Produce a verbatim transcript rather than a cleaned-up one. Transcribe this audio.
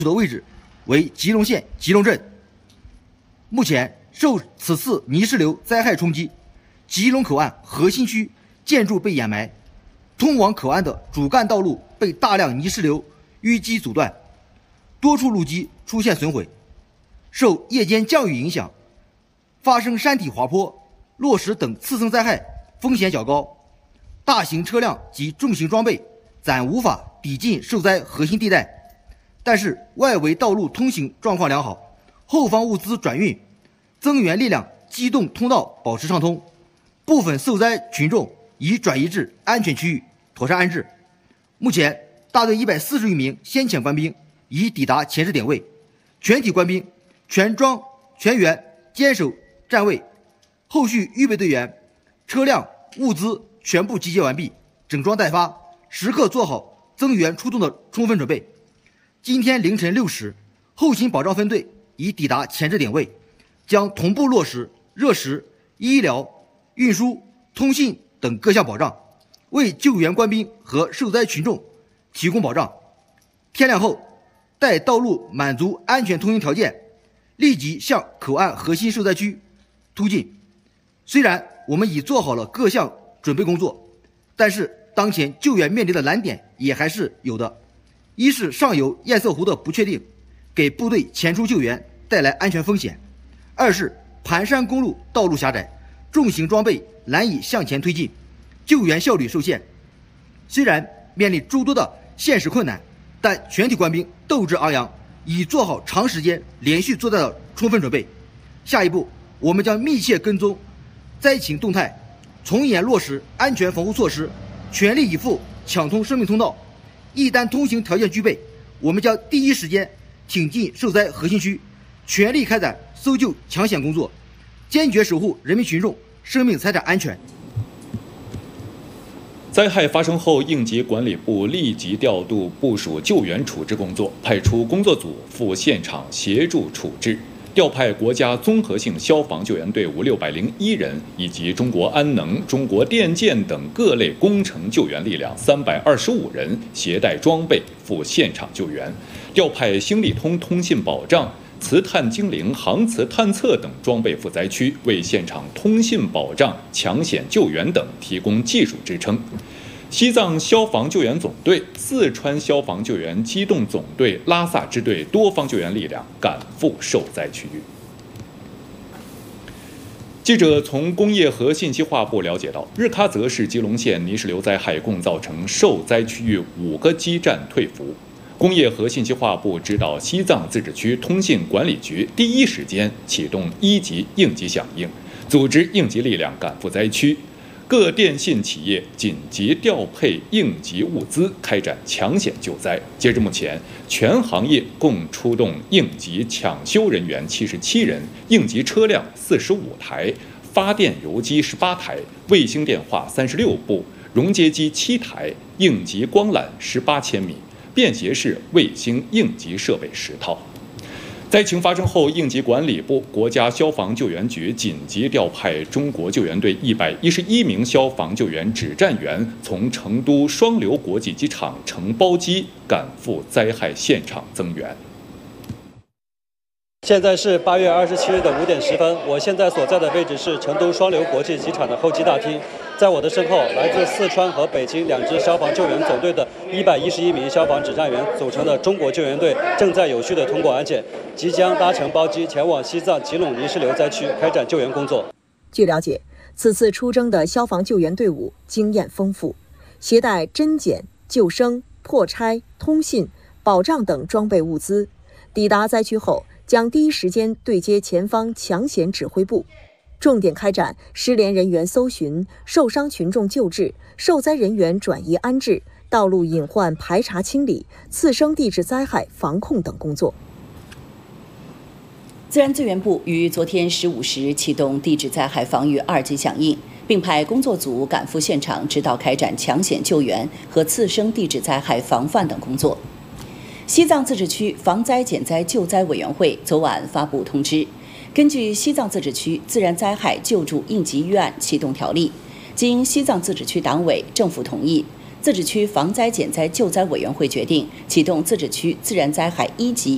的位置为吉隆县吉隆镇。目前受此次泥石流灾害冲击，吉隆口岸核心区建筑被掩埋，通往口岸的主干道路被大量泥石流淤积阻断，多处路基出现损毁。受夜间降雨影响，发生山体滑坡、落石等次生灾害风险较高，大型车辆及重型装备暂无法抵进受灾核心地带。但是外围道路通行状况良好，后方物资转运、增援力量机动通道保持畅通，部分受灾群众已转移至安全区域妥善安置。目前大队一百四十余名先遣官兵已抵达前置点位，全体官兵全装全员坚守站位，后续预备队员、车辆、物资全部集结完毕，整装待发，时刻做好增援出动的充分准备。今天凌晨六时，后勤保障分队已抵达前置点位，将同步落实热食、医疗、运输、通信等各项保障，为救援官兵和受灾群众提供保障。天亮后，待道路满足安全通行条件，立即向口岸核心受灾区突进。虽然我们已做好了各项准备工作，但是当前救援面临的难点也还是有的。一是上游堰塞湖的不确定，给部队前出救援带来安全风险；二是盘山公路道路狭窄，重型装备难以向前推进，救援效率受限。虽然面临诸多的现实困难，但全体官兵斗志昂扬，已做好长时间连续作战的充分准备。下一步，我们将密切跟踪灾情动态，从严落实安全防护措施，全力以赴抢通生命通道。一旦通行条件具备，我们将第一时间挺进受灾核心区，全力开展搜救抢险工作，坚决守护人民群众生命财产安全。 灾害发生后，应急管理部立即调度部署救援处置工作，派出工作组赴现场协助处置。调派国家综合性消防救援队伍六百零一人，以及中国安能、中国电建等各类工程救援力量三百二十五人，携带装备赴现场救援。调派星利通通信保障、磁探精灵、航磁探测等装备赴灾区，为现场通信保障、抢险救援等提供技术支撑。西藏消防救援总队、四川消防救援机动总队、拉萨支队多方救援力量赶赴受灾区域。记者从工业和信息化部了解到，日喀则市吉隆县泥石流灾害共造成受灾区域五个基站退服。工业和信息化部指导西藏自治区通信管理局第一时间启动一级应急响应，组织应急力量赶赴灾区。各电信企业紧急调配应急物资，开展抢险救灾。截至目前，全行业共出动应急抢修人员七十七人，应急车辆四十五台，发电油机十八台，卫星电话三十六部，熔接机七台，应急光缆十八千米，便携式卫星应急设备十套。灾情发生后，应急管理部、国家消防救援局紧急调派中国救援队一百一十一名消防救援指战员，从成都双流国际机场乘包机赶赴灾害现场增援。 现在是八月二十七日的五点十分，我现在所在的位置是成都双流国际机场的候机大厅。在我的身后，来自四川和北京两支消防救援总队的一百一十一名消防指战员组成的中国救援队正在有序地通过安检，即将搭乘包机前往西藏吉隆泥石流灾区开展救援工作。 据了解，此次出征的消防救援队伍经验丰富，携带侦检、救生、破拆、通信、保障等装备物资，抵达灾区后将第一时间对接前方抢险指挥部，重点开展失联人员搜寻、受伤群众救治、受灾人员转移安置、道路隐患排查清理、次生地质灾害防控等工作。 自然资源部于昨天十五时启动地质灾害防御二级响应，并派工作组赶赴现场指导开展抢险救援和次生地质灾害防范等工作。西藏自治区防灾减灾救灾委员会昨晚发布通知，根据《西藏自治区自然灾害救助应急预案启动条例》，经西藏自治区党委政府同意，自治区防灾减灾救灾委员会决定启动自治区自然灾害一级